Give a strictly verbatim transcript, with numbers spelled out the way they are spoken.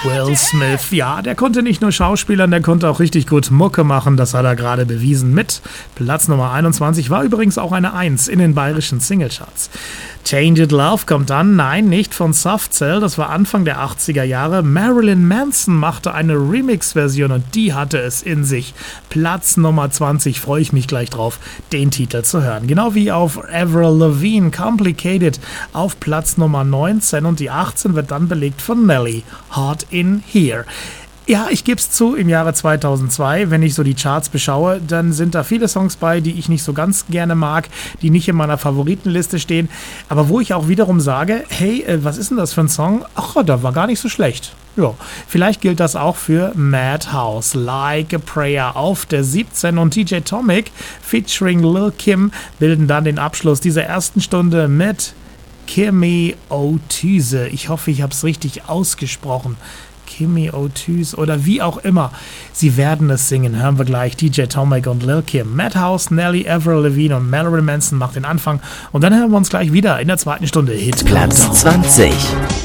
Will Smith, ja, der konnte nicht nur schauspielern, der konnte auch richtig gut Mucke machen, das hat er gerade bewiesen mit Platz Nummer einundzwanzig, war übrigens auch eine Eins in den bayerischen Singlecharts. Change It Love kommt dann, nein, nicht von Soft Cell, das war Anfang der achtziger Jahre. Marilyn Manson machte eine Remix-Version und die hatte es in sich. Platz Nummer zwanzig, freue ich mich gleich drauf, den Titel zu hören. Genau wie auf Avril Lavigne, Complicated, auf Platz Nummer neunzehn und die achtzehn wird dann belegt von Nelly, Hot in Here. Ja, ich gebe es zu, im Jahre zweitausendzwei, wenn ich so die Charts beschaue, dann sind da viele Songs bei, die ich nicht so ganz gerne mag, die nicht in meiner Favoritenliste stehen, aber wo ich auch wiederum sage, hey, was ist denn das für ein Song? Ach, der war gar nicht so schlecht. Ja, vielleicht gilt das auch für Madhouse, Like a Prayer auf der siebzehn und D J Tomic featuring Lil Kim bilden dann den Abschluss dieser ersten Stunde mit Kimi O'Tuse. Ich hoffe, ich habe es richtig ausgesprochen. Kimi O'Tuse oder wie auch immer. Sie werden es singen. Hören wir gleich D J Tomic und Lil Kim. Madhouse, Nelly, Avril Lavigne und Marilyn Manson macht den Anfang. Und dann hören wir uns gleich wieder in der zweiten Stunde. Hit Platz zwanzig.